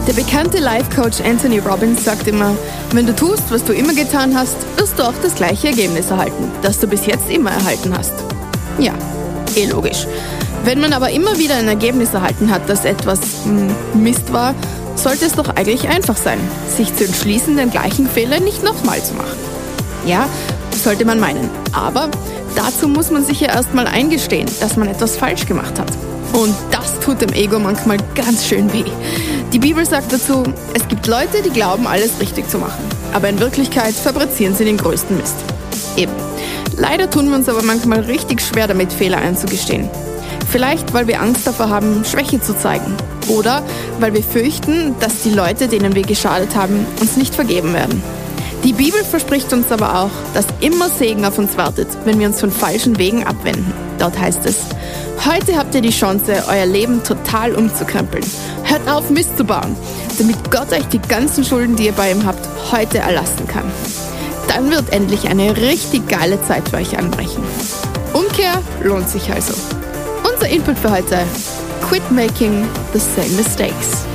Der bekannte Life-Coach Anthony Robbins sagt immer, wenn du tust, was du immer getan hast, wirst du auch das gleiche Ergebnis erhalten, das du bis jetzt immer erhalten hast. Ja, logisch. Wenn man aber immer wieder ein Ergebnis erhalten hat, das etwas Mist war, sollte es doch eigentlich einfach sein, sich zu entschließen, den gleichen Fehler nicht nochmal zu machen. Ja, sollte man meinen. Aber dazu muss man sich ja erstmal eingestehen, dass man etwas falsch gemacht hat. Und das tut dem Ego manchmal ganz schön weh. Die Bibel sagt dazu, es gibt Leute, die glauben, alles richtig zu machen. Aber in Wirklichkeit fabrizieren sie den größten Mist. Eben. Leider tun wir uns aber manchmal richtig schwer damit, Fehler einzugestehen. Vielleicht, weil wir Angst davor haben, Schwäche zu zeigen. Oder weil wir fürchten, dass die Leute, denen wir geschadet haben, uns nicht vergeben werden. Die Bibel verspricht uns aber auch, dass immer Segen auf uns wartet, wenn wir uns von falschen Wegen abwenden. Dort heißt es, heute habt ihr die Chance, euer Leben total umzukrempeln. Hört auf, Mist zu bauen, damit Gott euch die ganzen Schulden, die ihr bei ihm habt, heute erlassen kann. Dann wird endlich eine richtig geile Zeit für euch anbrechen. Umkehr lohnt sich also. Unser Input für heute: Quit making the same mistakes.